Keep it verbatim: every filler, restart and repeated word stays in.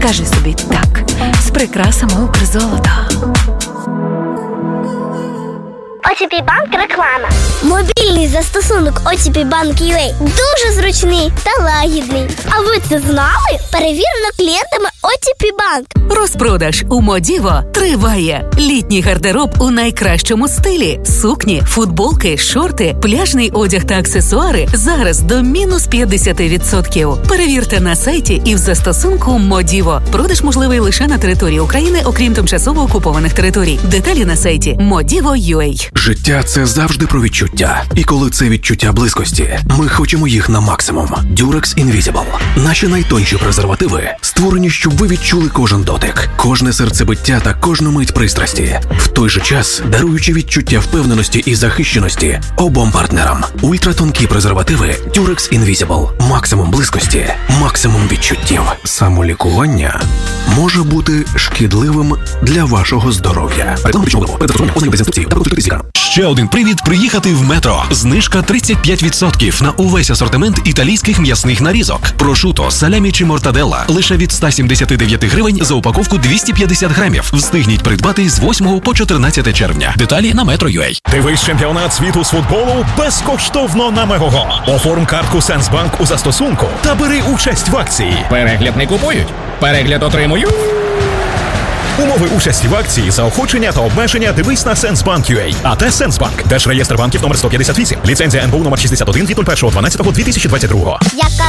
Скажи собі так з прикрасами Укрзолота. о ті пі Банк реклама. Мобільний застосунок о ті пі Банк ю ей дуже зручний та лагідний. А ви це знали? Перевірено клієнтами о ті пі Банк. Розпродаж у Модіво триває. Літній гардероб у найкращому стилі. Сукні, футболки, шорти, пляжний одяг та аксесуари зараз до мінус п'ятдесят відсотків. Перевірте на сайті і в застосунку Модіво. Продаж можливий лише на території України, окрім тимчасово окупованих територій. Деталі на сайті модіво крапка ю ей. Життя – це завжди про відчуття. І коли це відчуття близькості, ми хочемо їх на максимум. Durex Invisible. Наші найтонші презервативи створені, щоб ви відчули кожен дотик, кожне серцебиття та кожну мить пристрасті. В той же час, даруючи відчуття впевненості і захищеності обом партнерам. Ультратонкі презервативи Durex Invisible. Максимум близькості, максимум відчуттів. Самолікування може бути шкідливим для вашого здоров'я. Реклама пічного перед ознайом без інструкції та продукти лікаря. Ще один привід приїхати в Метро. Знижка тридцять п'ять відсотків на увесь асортимент італійських м'ясних нарізок. Прошуто, салямі чи мортаделла лише від сто сімдесят дев'ять гривень за упаковку двісті п'ятдесят грамів. Встигніть придбати з восьмого по чотирнадцяте червня. Деталі на метро крапка ю ей. Дивись чемпіонат світу з футболу безкоштовно на Мегого. Оформ картку Сенсбанк у застосунку та бери участь в акції. Перегляд не купують, перегляд отримують. Умови участі в акції, заохочення та обмеження дивись на Сенсбанк крапка ю ей. А те Сенсбанк. Держреєстр банків номер сто п'ятдесят вісім. Ліцензія ен бе у номер шістдесят один від першого дванадцятого дві тисячі двадцять другого. Яка